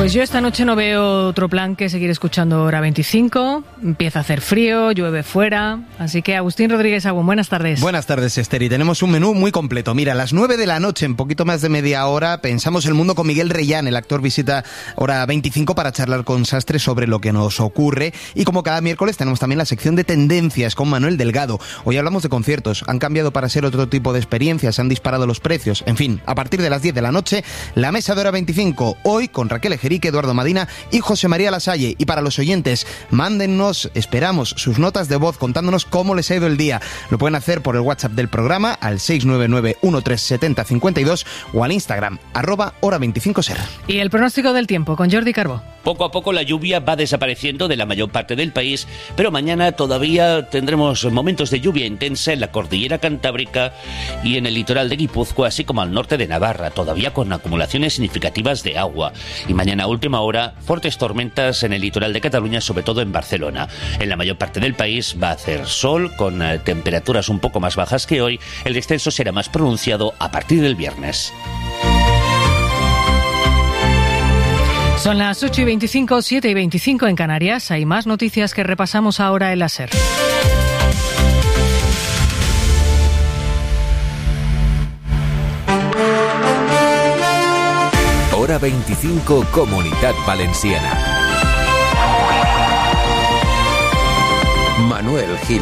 Pues yo esta noche no veo otro plan que seguir escuchando Hora 25. Empieza a hacer frío, llueve fuera. Así que Agustín Rodríguez Agún, buenas tardes. Buenas tardes, Esther. Y tenemos un menú muy completo. Mira, a las 9 de la noche, en poquito más de media hora, Pensamos el Mundo con Miguel Reyán. El actor visita Hora 25 para charlar con Sastre sobre lo que nos ocurre. Y como cada miércoles tenemos también la sección de tendencias con Manuel Delgado. Hoy hablamos de conciertos. Han cambiado para ser otro tipo de experiencias, han disparado los precios. En fin, a partir de las 10 de la noche, la mesa de Hora 25. Hoy con Raquel Ejerique, Eduardo Madina y José María Lasalle. Y para los oyentes, mándennos, esperamos sus notas de voz contándonos cómo les ha ido el día. Lo pueden hacer por el WhatsApp del programa al 699-137052 o al Instagram @hora25ser. Y el pronóstico del tiempo con Jordi Carbó. Poco a poco la lluvia va desapareciendo de la mayor parte del país, pero mañana todavía tendremos momentos de lluvia intensa en la cordillera cantábrica y en el litoral de Guipúzcoa, así como al norte de Navarra, todavía con acumulaciones significativas de agua. Y mañana a última hora, fuertes tormentas en el litoral de Cataluña, sobre todo en Barcelona. En la mayor parte del país va a hacer sol, con temperaturas un poco más bajas que hoy. El descenso será más pronunciado a partir del viernes. Son las 8:25, 7:25 en Canarias. Hay más noticias que repasamos ahora en la SER. Hora 25, Comunitat Valenciana. Manuel Gil.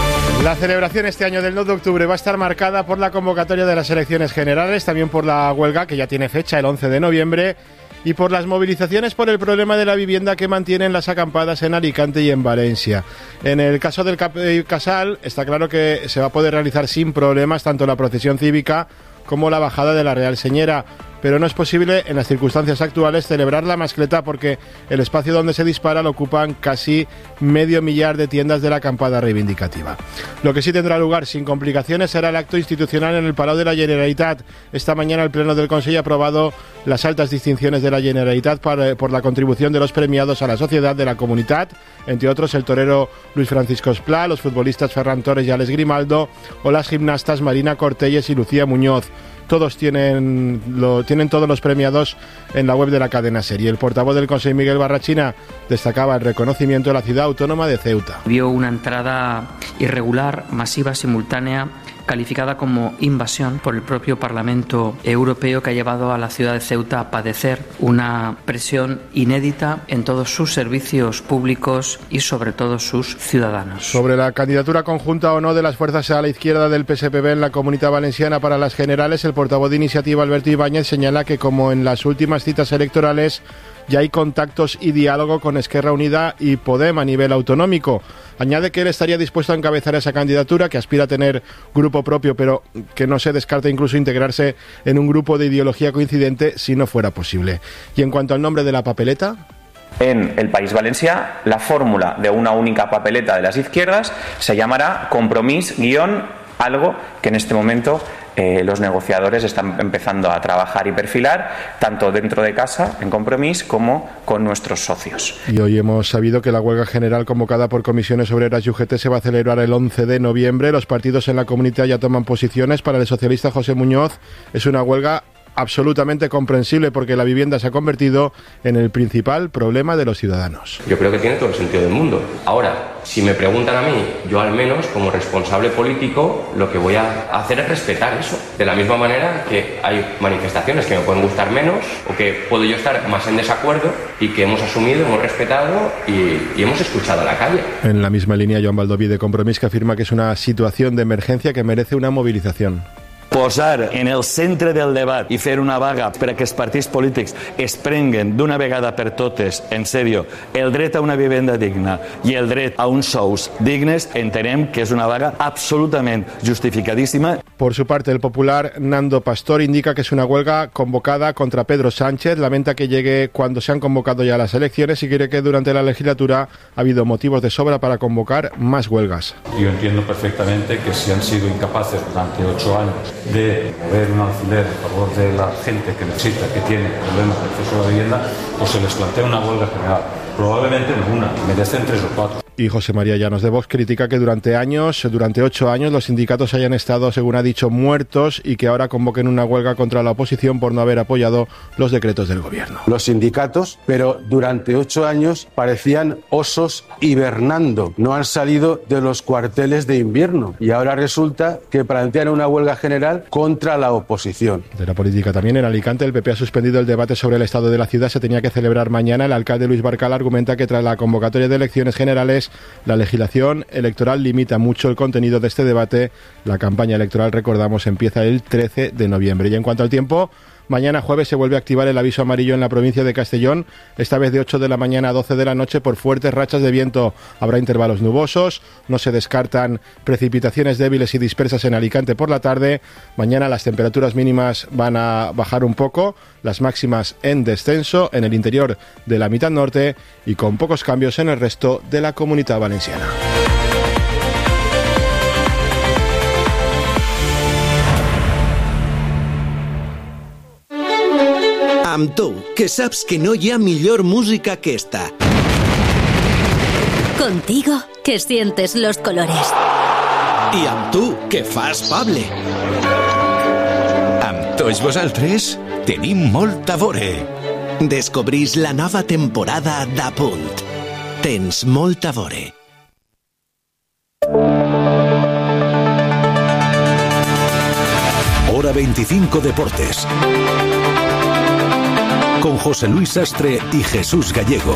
La celebración este año del 2 de octubre va a estar marcada por la convocatoria de las elecciones generales, también por la huelga, que ya tiene fecha, el 11 de noviembre, y por las movilizaciones por el problema de la vivienda que mantienen las acampadas en Alicante y en Valencia. En el caso del Casal, está claro que se va a poder realizar sin problemas tanto la procesión cívica como la bajada de la Real Señera, pero no es posible en las circunstancias actuales celebrar la mascleta porque el espacio donde se dispara lo ocupan casi 500.000 de tiendas de la acampada reivindicativa. Lo que sí tendrá lugar sin complicaciones será el acto institucional en el Palau de la Generalitat. Esta mañana el Pleno del Consejo ha aprobado las altas distinciones de la Generalitat por la contribución de los premiados a la sociedad de la comunidad, entre otros el torero Luis Francisco Esplá, los futbolistas Ferran Torres y Alex Grimaldo o las gimnastas Marina Cortelles y Lucía Muñoz. Todos tienen todos los premiados en la web de la cadena SER. El portavoz del Consejo, Miguel Barrachina, destacaba el reconocimiento de la ciudad autónoma de Ceuta. Vio una entrada irregular, masiva, simultánea, calificada como invasión por el propio Parlamento Europeo, que ha llevado a la ciudad de Ceuta a padecer una presión inédita en todos sus servicios públicos y sobre todo sus ciudadanos. Sobre la candidatura conjunta o no de las fuerzas a la izquierda del PSPB en la Comunitat Valenciana para las generales, el portavoz de Iniciativa, Alberto Ibáñez, señala que como en las últimas citas electorales ya hay contactos y diálogo con Esquerra Unida y Podem a nivel autonómico. Añade que él estaría dispuesto a encabezar esa candidatura, que aspira a tener grupo propio, pero que no se descarta incluso integrarse en un grupo de ideología coincidente si no fuera posible. Y en cuanto al nombre de la papeleta, en el País Valencià, la fórmula de una única papeleta de las izquierdas se llamará Compromís-algo, que en este momento los negociadores están empezando a trabajar y perfilar, tanto dentro de casa, en Compromís, como con nuestros socios. Y hoy hemos sabido que la huelga general convocada por Comisiones Obreras y UGT se va a celebrar el 11 de noviembre. Los partidos en la comunidad ya toman posiciones. Para el socialista José Muñoz es una huelga absolutamente comprensible porque la vivienda se ha convertido en el principal problema de los ciudadanos. Yo creo que tiene todo el sentido del mundo. Ahora, si me preguntan a mí, yo al menos como responsable político lo que voy a hacer es respetar eso. De la misma manera que hay manifestaciones que me pueden gustar menos o que puedo yo estar más en desacuerdo y que hemos asumido, hemos respetado y hemos escuchado a la calle. En la misma línea, Joan Baldoví de Compromís, que afirma que es una situación de emergencia que merece una movilización. Posar en el centre del debat i fer una vaga per a que els partits polítics es prenguen d'una vegada per totes, en sèrio, el dret a una vivenda digna i el dret a uns sous dignes, entenem que és una vaga absolutament justificadíssima. Por su parte, el popular Nando Pastor indica que es una huelga convocada contra Pedro Sánchez, lamenta que llegue cuando se han convocado ya las elecciones y cree que durante la legislatura ha habido motivos de sobra para convocar más huelgas. Yo entiendo perfectamente que si han sido incapaces durante 8 años de mover un alfiler a favor de la gente que necesita, que tiene problemas de acceso a la vivienda, pues se les plantea una huelga general. Probablemente ninguna, merecen 3 o 4. Y José María Llanos de Vox critica que durante 8 años, los sindicatos hayan estado, según ha dicho, muertos y que ahora convoquen una huelga contra la oposición por no haber apoyado los decretos del gobierno. Los sindicatos, pero durante 8 años parecían osos hibernando, no han salido de los cuarteles de invierno y ahora resulta que plantean una huelga general contra la oposición. De la política también, en Alicante el PP ha suspendido el debate sobre el estado de la ciudad, se tenía que celebrar mañana. El alcalde Luis Barcal argumenta que tras la convocatoria de elecciones generales, la legislación electoral limita mucho el contenido de este debate. La campaña electoral, recordamos, empieza el 13 de noviembre. Y en cuanto al tiempo, mañana jueves se vuelve a activar el aviso amarillo en la provincia de Castellón, esta vez de 8 de la mañana a 12 de la noche por fuertes rachas de viento. Habrá intervalos nubosos, no se descartan precipitaciones débiles y dispersas en Alicante por la tarde. Mañana las temperaturas mínimas van a bajar un poco, las máximas en descenso en el interior de la mitad norte y con pocos cambios en el resto de la Comunidad Valenciana. Amb tu, que saps que no hi ha millor música que esta. Contigo, que sientes los colores. I amb tu, que fas Pable. Amb tots vosaltres tenim molt a veure. Descobrís la nova temporada d'A Punt. Tens molt a veure. Hora 25 Deportes. Con José Luis Sastre y Jesús Gallego.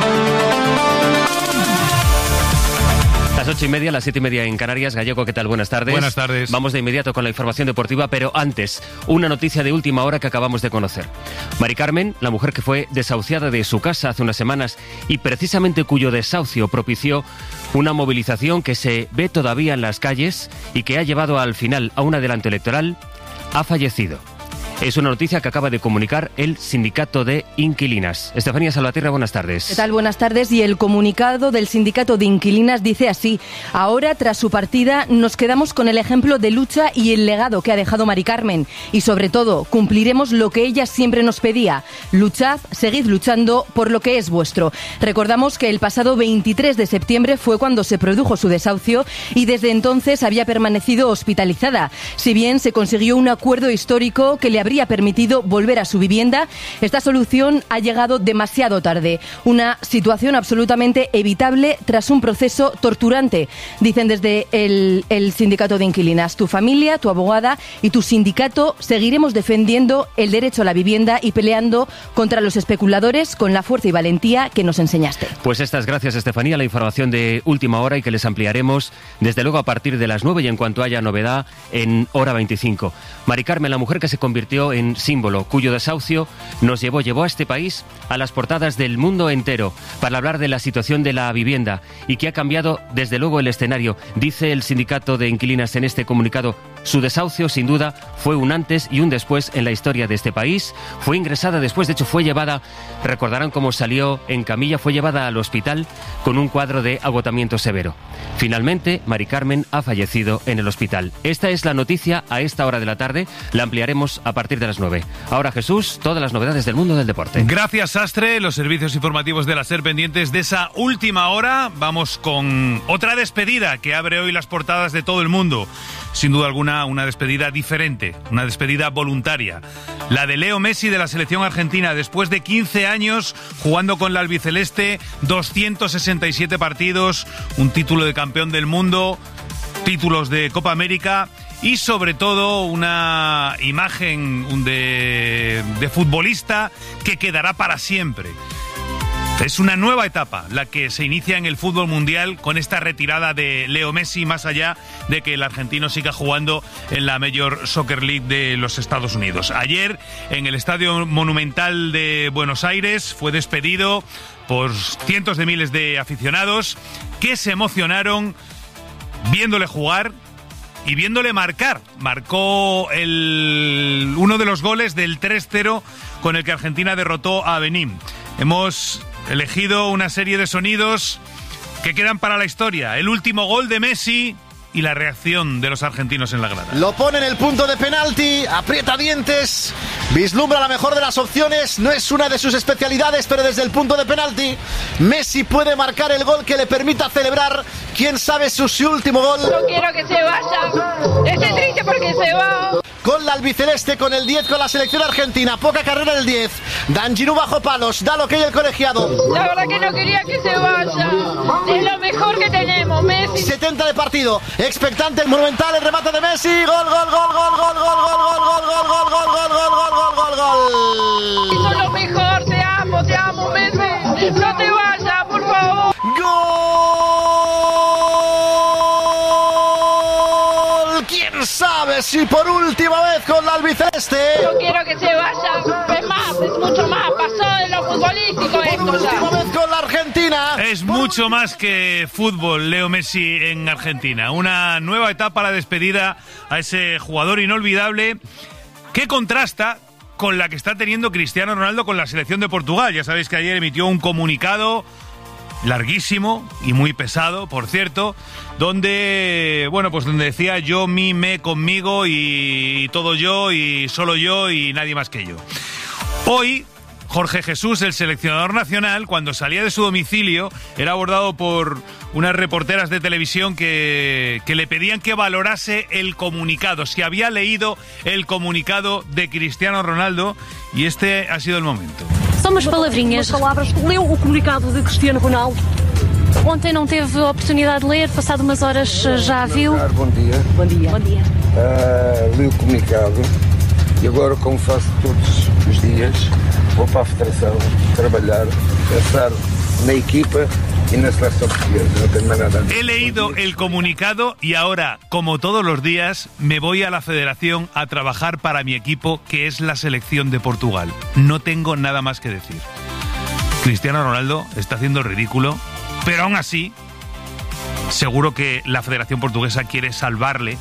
Las 8:30, las 7:30 en Canarias. Gallego, ¿qué tal? Buenas tardes. Buenas tardes. Vamos de inmediato con la información deportiva, pero antes, una noticia de última hora que acabamos de conocer. Mari Carmen, la mujer que fue desahuciada de su casa hace unas semanas y precisamente cuyo desahucio propició una movilización que se ve todavía en las calles y que ha llevado al final a un adelanto electoral, ha fallecido. Es una noticia que acaba de comunicar el Sindicato de Inquilinas. Estefanía Salvatierra, buenas tardes. ¿Qué tal? Buenas tardes. Y el comunicado del Sindicato de Inquilinas dice así: ahora, tras su partida, nos quedamos con el ejemplo de lucha y el legado que ha dejado Mari Carmen. Y sobre todo, cumpliremos lo que ella siempre nos pedía: luchad, seguid luchando por lo que es vuestro. Recordamos que el pasado 23 de septiembre fue cuando se produjo su desahucio y desde entonces había permanecido hospitalizada. Si bien se consiguió un acuerdo histórico que le habría permitido volver a su vivienda, esta solución ha llegado demasiado tarde. Una situación absolutamente evitable tras un proceso torturante, dicen desde el Sindicato de Inquilinas. Tu familia, tu abogada y tu sindicato seguiremos defendiendo el derecho a la vivienda y peleando contra los especuladores con la fuerza y valentía que nos enseñaste. Pues estas gracias, Estefanía, la información de última hora y que les ampliaremos desde luego a partir de las 9 y en cuanto haya novedad en Hora 25. Mari Carmen, la mujer que se convirtió en símbolo, cuyo desahucio nos llevó a este país a las portadas del mundo entero para hablar de la situación de la vivienda y que ha cambiado desde luego el escenario. Dice el Sindicato de Inquilinas en este comunicado: su desahucio sin duda fue un antes y un después en la historia de este país. Fue ingresada después, de hecho fue llevada, recordarán cómo salió en camilla, fue llevada al hospital con un cuadro de agotamiento severo. Finalmente, Mari Carmen ha fallecido en el hospital. Esta es la noticia a esta hora de la tarde, la ampliaremos a partir de las 9. Ahora, Jesús, todas las novedades del mundo del deporte. Gracias, Sastre. Los servicios informativos de la SER pendientes de esa última hora. Vamos con otra despedida que abre hoy las portadas de todo el mundo. Sin duda alguna, una despedida diferente, una despedida voluntaria. La de Leo Messi de la selección argentina, después de 15 años jugando con la albiceleste, 267 partidos, un título de campeón del mundo, títulos de Copa América y sobre todo una imagen de futbolista que quedará para siempre. Es una nueva etapa la que se inicia en el fútbol mundial con esta retirada de Leo Messi, más allá de que el argentino siga jugando en la Major Soccer League de los Estados Unidos. Ayer, en el Estadio Monumental de Buenos Aires, fue despedido por cientos de miles de aficionados que se emocionaron viéndole jugar y viéndole marcar. Marcó uno de los goles del 3-0 con el que Argentina derrotó a Benín. Hemos elegido una serie de sonidos que quedan para la historia. El último gol de Messi y la reacción de los argentinos en la grada. Lo pone en el punto de penalti, aprieta dientes, vislumbra la mejor de las opciones, no es una de sus especialidades, pero desde el punto de penalti Messi puede marcar el gol que le permita celebrar, quién sabe, su último gol. No quiero que se vaya, estoy triste porque se va. Con la albiceleste, con el 10, con la selección argentina, poca carrera del 10, Dan Giroud bajo palos, da lo que hay el colegiado. La verdad que no quería que se vaya, es lo mejor que tenemos, Messi. 70 de partido, expectante, el monumental, el remate de Messi, gol, gol, gol, gol, gol, gol, gol, gol, gol, gol, gol, gol, gol, gol, gol, gol, gol. Eso es lo mejor, te amo, Messi, no te vayas, por favor. ¡Gol! ¿Quién sabe si por última vez con la albiceleste? No quiero que se vaya, es más, es mucho más, pasó de lo futbolístico esto ya. Por última vez con la Argentina. Es mucho más que fútbol, Leo Messi en Argentina. Una nueva etapa, la despedida a ese jugador inolvidable que contrasta con la que está teniendo Cristiano Ronaldo con la selección de Portugal. Ya sabéis que ayer emitió un comunicado larguísimo y muy pesado, por cierto, donde, bueno, pues donde decía yo, mí, me, conmigo y todo yo y solo yo y nadie más que yo. Hoy, Jorge Jesús, el seleccionador nacional, cuando salía de su domicilio, era abordado por unas reporteras de televisión que le pedían que valorase el comunicado, si había leído el comunicado de Cristiano Ronaldo, y este ha sido el momento. Só umas palavrinhas. Umas palavras. Leu o comunicado de Cristiano Ronaldo? Ontem não teve a oportunidade de ler, passado umas horas já viu. Bom dia. Bom dia. Bom dia. Li o comunicado e agora, como faço todos os dias, vou para a Federação trabalhar, pensar na equipa y en la selección portuguesa. No tengo nada. He leído el comunicado y ahora, como todos los días, me voy a la Federación a trabajar para mi equipo, que es la selección de Portugal. No tengo nada más que decir. Cristiano Ronaldo está haciendo el ridículo, pero aún así, seguro que la Federación Portuguesa quiere salvarle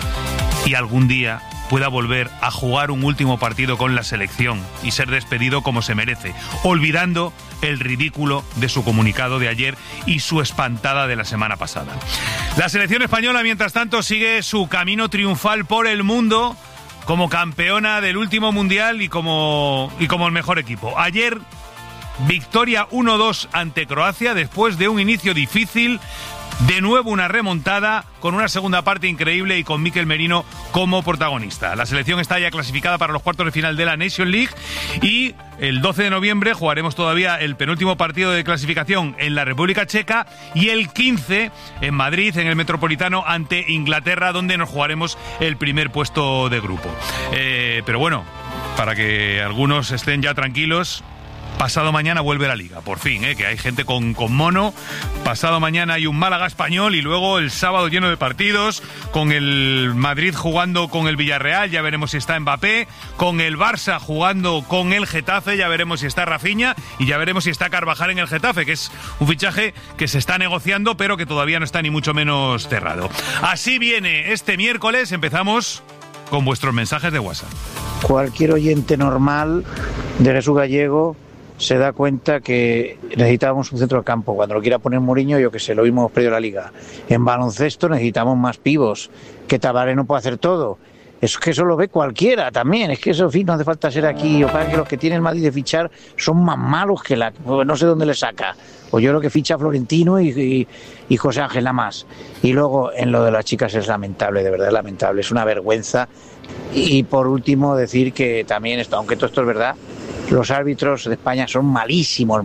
y algún día pueda volver a jugar un último partido con la selección y ser despedido como se merece, olvidando el ridículo de su comunicado de ayer y su espantada de la semana pasada. La selección española, mientras tanto, sigue su camino triunfal por el mundo como campeona del último mundial y como el mejor equipo. Ayer, victoria 1-2 ante Croacia después de un inicio difícil. De nuevo una remontada con una segunda parte increíble y con Mikel Merino como protagonista. La selección está ya clasificada para los cuartos de final de la Nation League y el 12 de noviembre jugaremos todavía el penúltimo partido de clasificación en la República Checa y el 15 en Madrid, en el Metropolitano, ante Inglaterra, donde nos jugaremos el primer puesto de grupo. Pero bueno, para que algunos estén ya tranquilos, pasado mañana vuelve la Liga, por fin, que hay gente con mono. Pasado mañana hay un Málaga Español y luego el sábado lleno de partidos, con el Madrid jugando con el Villarreal, ya veremos si está Mbappé, con el Barça jugando con el Getafe, ya veremos si está Rafinha y ya veremos si está Carvajal en el Getafe, que es un fichaje que se está negociando pero que todavía no está ni mucho menos cerrado. Así viene este miércoles, empezamos con vuestros mensajes de WhatsApp. Cualquier oyente normal de Jesús Gallego se da cuenta que necesitábamos un centro de campo. Cuando lo quiera poner Mourinho, yo que sé, lo mismo hemos perdido la Liga. En baloncesto necesitamos más pivos, que Tavares no puede hacer todo. Es que eso lo ve cualquiera también, es que eso, en fin, no hace falta ser aquí. O para que los que tienen Madrid de fichar son más malos que no sé dónde le saca. O yo creo que ficha Florentino y José Ángel nada más. Y luego, en lo de las chicas es lamentable, de verdad es lamentable, es una vergüenza. Y por último, decir que también, aunque todo esto es verdad, los árbitros de España son malísimos,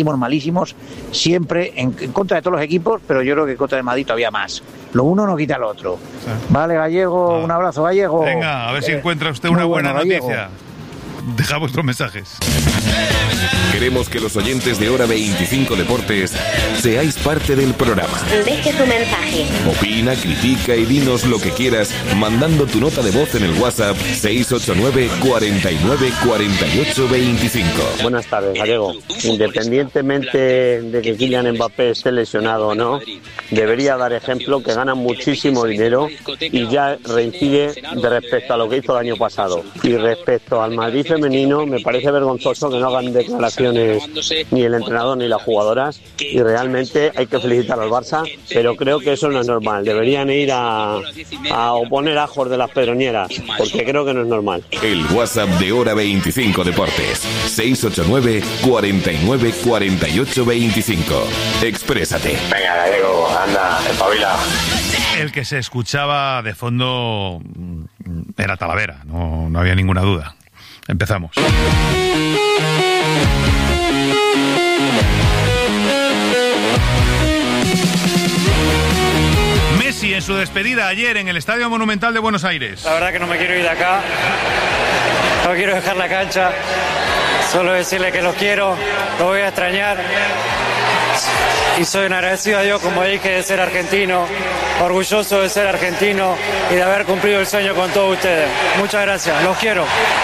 siempre en contra de todos los equipos, pero yo creo que en contra de Madrid todavía más. Lo uno no quita lo otro. Sí. Vale, Gallego, un abrazo, Gallego. Venga, a ver si encuentra usted una buena noticia. Deja vuestros mensajes. Queremos que los oyentes de Hora 25 Deportes seáis parte del programa. Deje tu mensaje. Opina, critica y dinos lo que quieras mandando tu nota de voz en el WhatsApp 689 49 48 25. Buenas tardes, Gallego. Independientemente de que Kylian Mbappé esté lesionado o no, debería dar ejemplo que gana muchísimo dinero y ya reincide de respecto a lo que hizo el año pasado. Y respecto al Madrid femenino, me parece vergonzoso que no hagan declaraciones declaraciones ni el entrenador ni las jugadoras, y realmente hay que felicitar al Barça, pero creo que eso no es normal. Deberían ir a oponer ajos de las pedroñeras, porque creo que no es normal. El WhatsApp de Hora 25 Deportes, 689 49 48 25. Exprésate. Venga, Gallego, anda, espabila. El que se escuchaba de fondo era Talavera, no había ninguna duda. Empezamos. Messi en su despedida ayer en el Estadio Monumental de Buenos Aires. La verdad que no me quiero ir de acá, no quiero dejar la cancha, solo decirle que los quiero, los voy a extrañar. Y soy un agradecido a Dios, como dije, de ser argentino, orgulloso de ser argentino y de haber cumplido el sueño con todos ustedes. Muchas gracias, los quiero.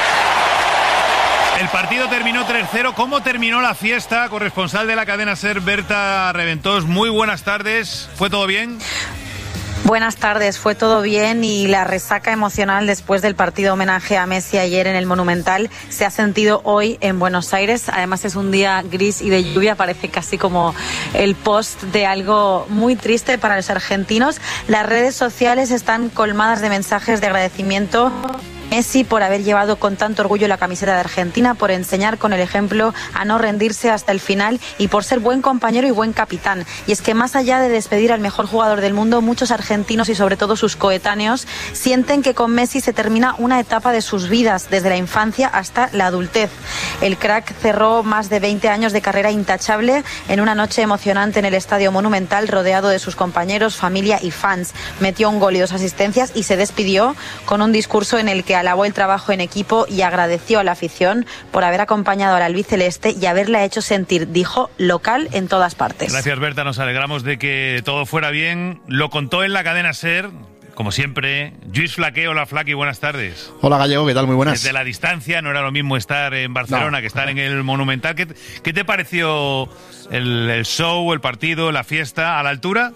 El partido terminó 3-0. ¿Cómo terminó la fiesta? Corresponsal de la cadena SER, Berta Reventós. Muy buenas tardes. ¿Fue todo bien? Buenas tardes, fue todo bien y la resaca emocional después del partido homenaje a Messi ayer en el Monumental se ha sentido hoy en Buenos Aires. Además es un día gris y de lluvia, parece casi como el post de algo muy triste para los argentinos. Las redes sociales están colmadas de mensajes de agradecimiento Messi por haber llevado con tanto orgullo la camiseta de Argentina, por enseñar con el ejemplo a no rendirse hasta el final y por ser buen compañero y buen capitán. Y es que más allá de despedir al mejor jugador del mundo, muchos argentinos y sobre todo sus coetáneos sienten que con Messi se termina una etapa de sus vidas, desde la infancia hasta la adultez. El crack cerró más de 20 años de carrera intachable en una noche emocionante en el Estadio Monumental, rodeado de sus compañeros, familia y fans. Metió un gol y 2 asistencias y se despidió con un discurso en el que alabó el trabajo en equipo y agradeció a la afición por haber acompañado al albiceleste y haberla hecho sentir, dijo, local en todas partes. Gracias, Berta, nos alegramos de que todo fuera bien. Lo contó en la cadena SER, como siempre, Lluís Flaqué. Hola, Flaqui, buenas tardes. Hola, Gallego, ¿qué tal? Muy buenas. Desde la distancia, no era lo mismo estar en Barcelona que estar en el Monumental. ¿Qué te pareció el show, el partido, la fiesta? ¿A la altura?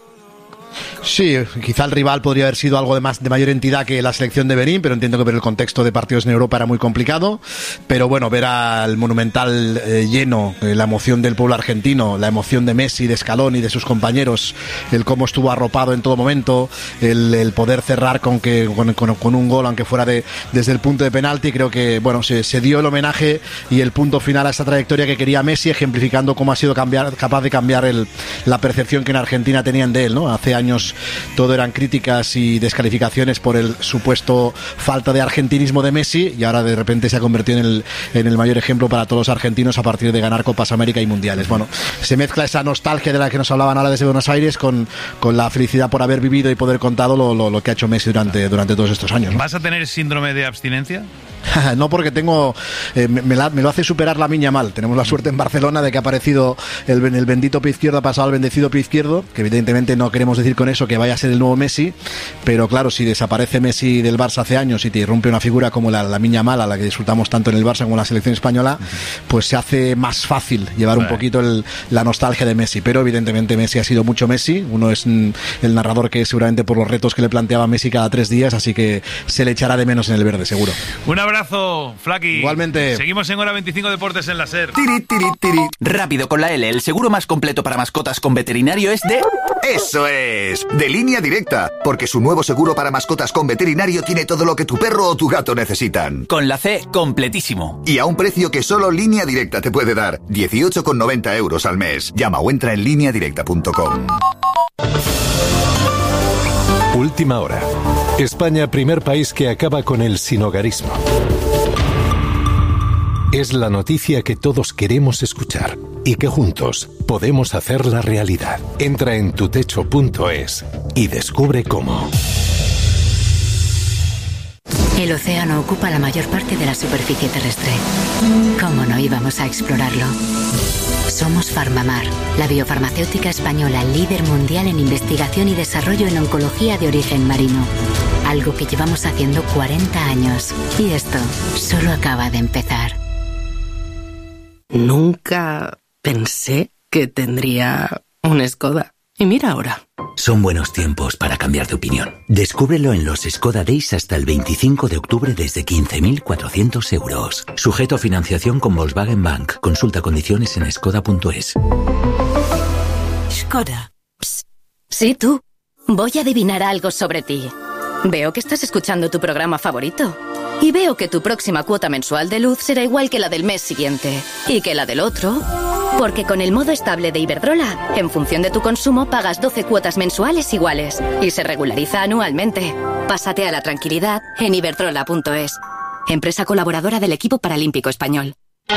Sí, quizá el rival podría haber sido algo de mayor entidad que la selección de Benín, pero entiendo que por el contexto de partidos en Europa era muy complicado. Pero bueno, ver al Monumental lleno, la emoción del pueblo argentino, la emoción de Messi, de Scaloni y de sus compañeros, el cómo estuvo arropado en todo momento, el poder cerrar con un gol, aunque fuera desde el punto de penalti. Creo que bueno, se dio el homenaje y el punto final a esa trayectoria que quería Messi, ejemplificando cómo ha sido capaz de cambiar la percepción que en Argentina tenían de él, ¿no? Hace años todo eran críticas y descalificaciones por el supuesto falta de argentinismo de Messi, y ahora de repente se ha convertido en el mayor ejemplo para todos los argentinos a partir de ganar Copas América y Mundiales. Bueno, se mezcla esa nostalgia de la que nos hablaban ahora desde Buenos Aires con la felicidad por haber vivido y poder contado lo que ha hecho Messi durante todos estos años, ¿no? ¿Vas a tener síndrome de abstinencia? No, porque tengo me lo hace superar la miña mal. Tenemos la suerte en Barcelona de que ha aparecido el bendito pie izquierdo, ha pasado al bendecido pie izquierdo, que evidentemente no queremos decir con eso que vaya a ser el nuevo Messi, pero claro, si desaparece Messi del Barça hace años y te irrumpe una figura como la miña mala, la que disfrutamos tanto en el Barça como en la selección española, pues se hace más fácil llevar un poquito la nostalgia de Messi. Pero evidentemente Messi ha sido mucho Messi. Uno es el narrador que seguramente por los retos que le planteaba Messi cada 3 días, así que se le echará de menos en el verde, seguro. Un abrazo, Flaqui. Igualmente. Seguimos en Hora 25 Deportes en la SER. Tiri, tiri, tiri. Rápido con la L, el seguro más completo para mascotas con veterinario es de... ¡Eso es! De Línea Directa, porque su nuevo seguro para mascotas con veterinario tiene todo lo que tu perro o tu gato necesitan. Con la C, completísimo. Y a un precio que solo Línea Directa te puede dar, 18,90 € al mes. Llama o entra en lineadirecta.com. Última hora. España, primer país que acaba con el sinhogarismo. Es la noticia que todos queremos escuchar y que juntos podemos hacerla realidad. Entra en tutecho.es y descubre cómo. El océano ocupa la mayor parte de la superficie terrestre. ¿Cómo no íbamos a explorarlo? Somos Farmamar, la biofarmacéutica española líder mundial en investigación y desarrollo en oncología de origen marino. Algo que llevamos haciendo 40 años. Y esto solo acaba de empezar. Nunca pensé que tendría un Skoda. Y mira ahora. Son buenos tiempos para cambiar de opinión. Descúbrelo en los Skoda Days hasta el 25 de octubre desde 15.400 euros. Sujeto a financiación con Volkswagen Bank. Consulta condiciones en skoda.es. Skoda. Psst. Sí, tú. Voy a adivinar algo sobre ti. Veo que estás escuchando tu programa favorito. Y veo que tu próxima cuota mensual de luz será igual que la del mes siguiente. Y que la del otro. Porque con el modo estable de Iberdrola, en función de tu consumo, pagas 12 cuotas mensuales iguales. Y se regulariza anualmente. Pásate a la tranquilidad en iberdrola.es. Empresa colaboradora del equipo paralímpico español.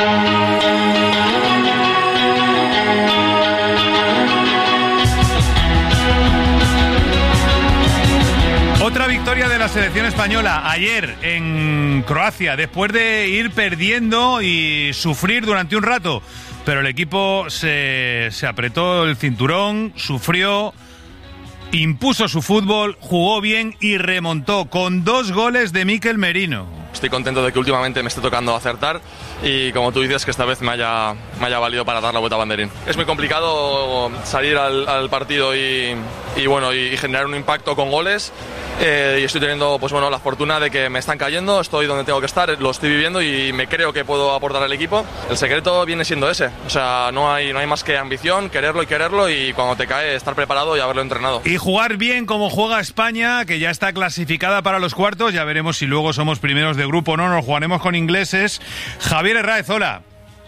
Otra victoria de la selección española ayer en Croacia, después de ir perdiendo y sufrir durante un rato. Pero el equipo se apretó el cinturón, sufrió, impuso su fútbol, jugó bien y remontó con 2 goles de Mikel Merino. Estoy contento de que últimamente me esté tocando acertar y, como tú dices, que esta vez me haya valido para dar la vuelta a banderín. Es muy complicado salir al partido y generar un impacto con goles. Y estoy teniendo la fortuna de que me están cayendo, estoy donde tengo que estar, lo estoy viviendo y me creo que puedo aportar al equipo. El secreto viene siendo ese, o sea, no hay más que ambición, quererlo y cuando te cae estar preparado y haberlo entrenado. Y jugar bien como juega España, que ya está clasificada para los cuartos, ya veremos si luego somos primeros de grupo o no, nos jugaremos con ingleses. Javier Herráez, hola.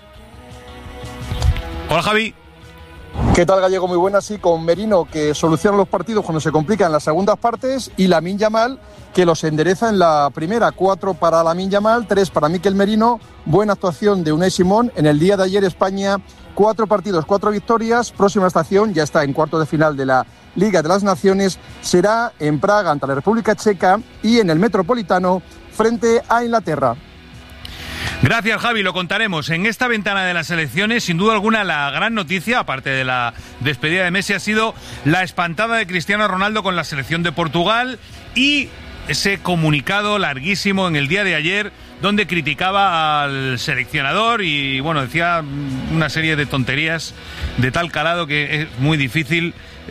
Hola, Javi. ¿Qué tal, Gallego? Muy buena, sí, con Merino, que soluciona los partidos cuando se complican en las segundas partes, y Lamine Yamal, que los endereza en la primera. 4 para Lamine Yamal, 3 para Mikel Merino. Buena actuación de Unai Simón. En el día de ayer España, 4 partidos, 4 victorias. Próxima estación, ya está en cuartos de final de la Liga de las Naciones, será en Praga ante la República Checa y en el Metropolitano frente a Inglaterra. Gracias, Javi, lo contaremos. En esta ventana de las elecciones, sin duda alguna, la gran noticia, aparte de la despedida de Messi, ha sido la espantada de Cristiano Ronaldo con la selección de Portugal y ese comunicado larguísimo en el día de ayer donde criticaba al seleccionador y, decía una serie de tonterías de tal calado que es muy difícil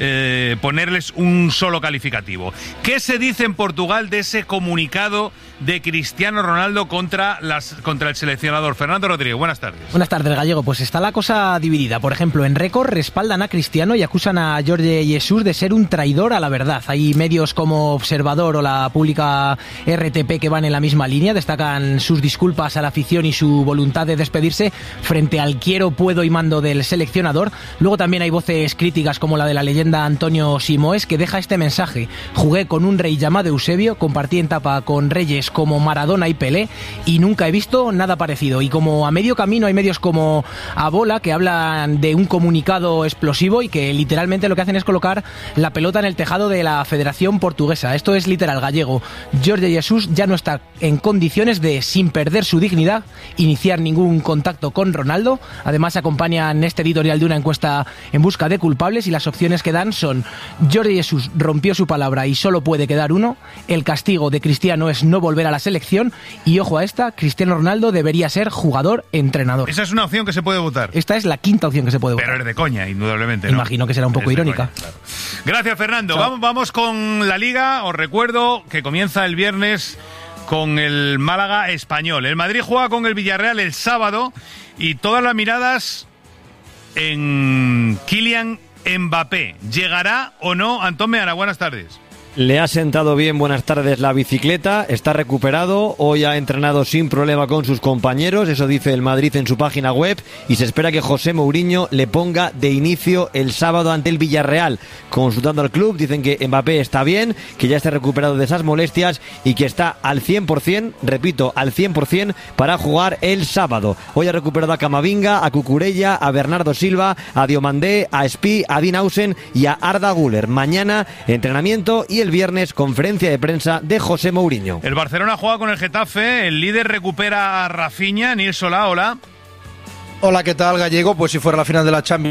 ponerles un solo calificativo. ¿Qué se dice en Portugal de ese comunicado de Cristiano Ronaldo contra el seleccionador? Fernando Rodríguez, buenas tardes. Buenas tardes, Gallego. Pues está la cosa dividida. Por ejemplo, en Récord respaldan a Cristiano y acusan a Jorge Jesus de ser un traidor a la verdad. Hay medios como Observador o la pública RTP que van en la misma línea, destacan sus disculpas a la afición y su voluntad de despedirse frente al quiero, puedo y mando del seleccionador. Luego también hay voces críticas como la de la leyenda Antonio Simoes, que deja este mensaje: jugué con un rey llamado Eusebio, compartí etapa con reyes como Maradona y Pelé y nunca he visto nada parecido. Y como a medio camino hay medios como Abola que hablan de un comunicado explosivo y que literalmente lo que hacen es colocar la pelota en el tejado de la Federación Portuguesa. Esto es literal, Gallego. Jorge Jesus ya no está en condiciones de, sin perder su dignidad, iniciar ningún contacto con Ronaldo. Además acompañan este editorial de una encuesta en busca de culpables y las opciones que dan son: Jorge Jesus rompió su palabra y solo puede quedar uno, el castigo de Cristiano es no volver a la selección y, ojo a esta, Cristiano Ronaldo debería ser jugador-entrenador. Esa es una opción que se puede votar. Esta es la quinta opción que se puede votar. Pero es de coña, indudablemente, ¿no? Imagino que será un poco irónica. Coña, claro. Gracias, Fernando. Vamos con la Liga. Os recuerdo que comienza el viernes con el Málaga Español. El Madrid juega con el Villarreal el sábado y todas las miradas en Kylian Mbappé. ¿Llegará o no? Antón Meana, buenas tardes. Le ha sentado bien, buenas tardes, la bicicleta, está recuperado, hoy ha entrenado sin problema con sus compañeros, eso dice el Madrid en su página web, y se espera que José Mourinho le ponga de inicio el sábado ante el Villarreal. Consultando al club, dicen que Mbappé está bien, que ya está recuperado de esas molestias y que está al 100%, repito, al 100% para jugar el sábado. Hoy ha recuperado a Camavinga, a Cucurella, a Bernardo Silva, a Diomandé, a Spi, a Dinhausen y a Arda Güler. Mañana entrenamiento y el viernes conferencia de prensa de José Mourinho. El Barcelona juega con el Getafe, el líder recupera a Rafinha. Nils Solá, hola. Hola, ¿qué tal, Gallego? Pues si fuera la final de la Champions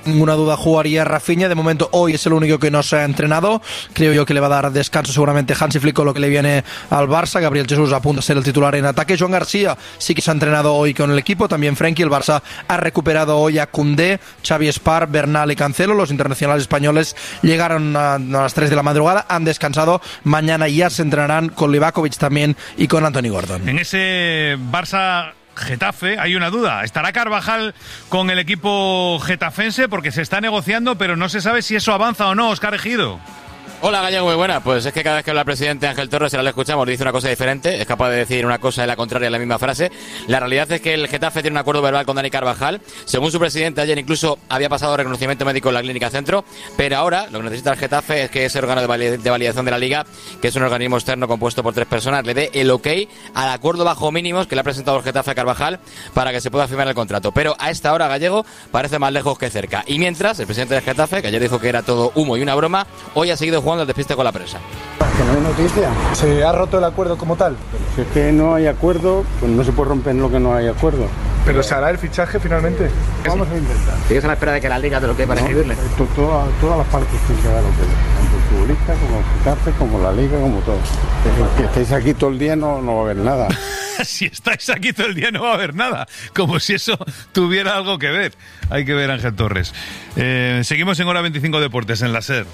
ninguna duda jugaría Rafinha. De momento hoy es el único que no se ha entrenado. Creo yo que le va a dar descanso seguramente Hansi Flick con lo que le viene al Barça. Gabriel Jesús apunta a ser el titular en ataque. Joan García sí que se ha entrenado hoy con el equipo. También Frenkie. El Barça ha recuperado hoy a Koundé, Xavi Espar, Bernal y Cancelo. Los internacionales españoles llegaron a las 3 de la madrugada, han descansado. Mañana ya se entrenarán con Livakovic también y con Anthony Gordon. En ese Barça Getafe hay una duda. ¿Estará Carvajal con el equipo getafense? Porque se está negociando, pero no se sabe si eso avanza o no. Óscar Ejido. Hola, Gallego, muy buena. Pues es que cada vez que habla el presidente Ángel Torres, si ahora le escuchamos, dice una cosa diferente, es capaz de decir una cosa y la contraria en la misma frase. La realidad es que el Getafe tiene un acuerdo verbal con Dani Carvajal. Según su presidente, ayer incluso había pasado reconocimiento médico en la Clínica Centro, pero ahora lo que necesita el Getafe es que ese órgano de validación de la Liga, que es un organismo externo compuesto por 3 personas, le dé el ok al acuerdo bajo mínimos que le ha presentado el Getafe a Carvajal para que se pueda firmar el contrato. Pero a esta hora, Gallego, parece más lejos que cerca. Y mientras, el presidente del Getafe, que ayer dijo que era todo humo y una broma, hoy ha seguido jugando al despiste con la prensa. Que no hay noticia. ¿Se ha roto el acuerdo como tal? Si es que no hay acuerdo, pues no se puede romper lo que no hay acuerdo. ¿Pero se hará el fichaje finalmente? Vamos a intentar. ¿Sigues a la espera de que la Liga te lo quede para escribirle? Todas las partes tienen que dar lo que tanto el futbolista como el Getafe, como la Liga, como todo. Que estéis aquí todo el día no va a haber nada. Si estáis aquí todo el día no va a haber nada. Como si eso tuviera algo que ver. Hay que ver, Ángel Torres. Seguimos en Hora 25 Deportes, en la SER.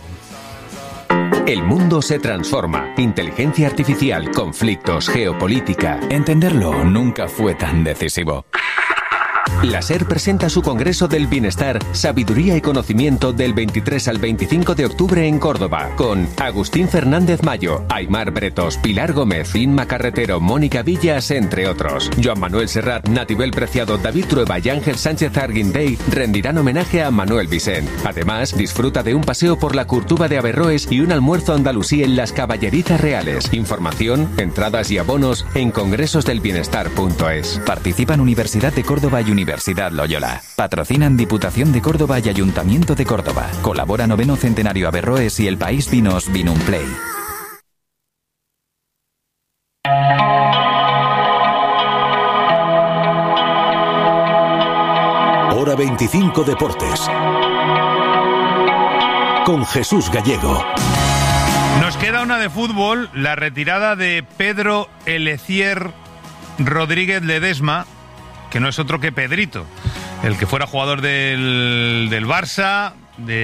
El mundo se transforma. Inteligencia artificial, conflictos, geopolítica. Entenderlo nunca fue tan decisivo. La SER presenta su Congreso del Bienestar, Sabiduría y Conocimiento del 23 al 25 de octubre en Córdoba, con Agustín Fernández Mayo, Aymar Bretos, Pilar Gómez, Inma Carretero, Mónica Villas, entre otros. Joan Manuel Serrat, Natibel Preciado, David Trueba y Ángel Sánchez Arguindey rendirán homenaje a Manuel Vicent. Además, disfruta de un paseo por la Curtuba de Averroes y un almuerzo andalusí en las Caballerizas Reales. Información, entradas y abonos en congresosdelbienestar.es. Participan Universidad de Córdoba y Universidad Loyola. Patrocinan Diputación de Córdoba y Ayuntamiento de Córdoba. Colabora 9º Centenario Averroes y El País Vinos Vinumplay. Hora 25 Deportes. Con Jesús Gallego. Nos queda una de fútbol, la retirada de Pedro Elecier Rodríguez Ledesma, que no es otro que Pedrito, el que fuera jugador del Barça,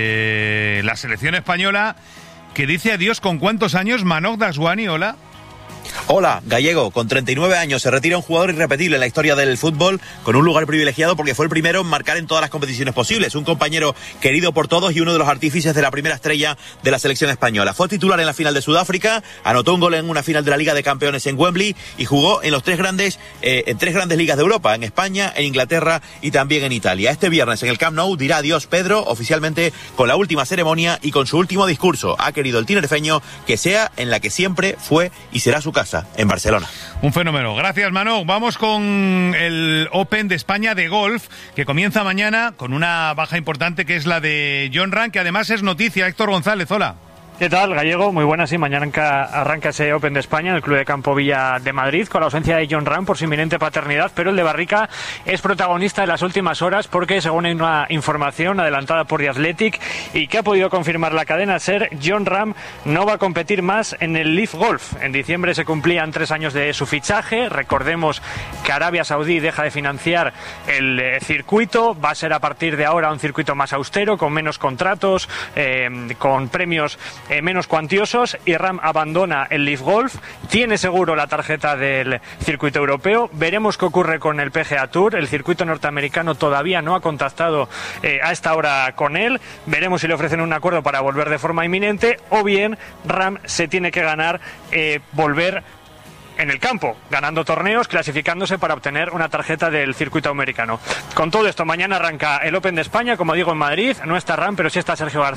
de la selección española, que dice adiós con ¿cuántos años? Manoj Daswani, hola. Hola, Gallego, con 39 años se retira un jugador irrepetible en la historia del fútbol, con un lugar privilegiado porque fue el primero en marcar en todas las competiciones posibles, un compañero querido por todos y uno de los artífices de la primera estrella de la selección española. Fue titular en la final de Sudáfrica, anotó un gol en una final de la Liga de Campeones en Wembley y jugó en tres grandes ligas de Europa, en España, en Inglaterra y también en Italia. Este viernes en el Camp Nou dirá adiós Pedro, oficialmente con la última ceremonia y con su último discurso. Ha querido el tinerfeño que sea en la que siempre fue y será su casa, en Barcelona. Un fenómeno. Gracias, Manu. Vamos con el Open de España de golf, que comienza mañana con una baja importante que es la de Jon Rahm, que además es noticia. Héctor González, hola. ¿Qué tal, Gallego? Muy buenas, sí. Mañana arranca ese Open de España en el Club de Campo Villa de Madrid, con la ausencia de Jon Rahm por su inminente paternidad, pero el de Barrica es protagonista de las últimas horas porque, según hay una información adelantada por The Athletic y que ha podido confirmar la cadena SER, Jon Rahm no va a competir más en el Leaf Golf. En diciembre se cumplían 3 años de su fichaje. Recordemos que Arabia Saudí deja de financiar el circuito. Va a ser a partir de ahora un circuito más austero, con menos contratos, con premios menos cuantiosos, y Rahm abandona el Leaf Golf, tiene seguro la tarjeta del circuito europeo. Veremos qué ocurre con el PGA Tour. El circuito norteamericano todavía no ha contactado a esta hora con él. Veremos si le ofrecen un acuerdo para volver de forma inminente, o bien Rahm se tiene que ganar volver en el campo, ganando torneos, clasificándose para obtener una tarjeta del circuito americano. Con todo esto, mañana arranca el Open de España, como digo, en Madrid. No está Rahm, pero sí está Sergio García.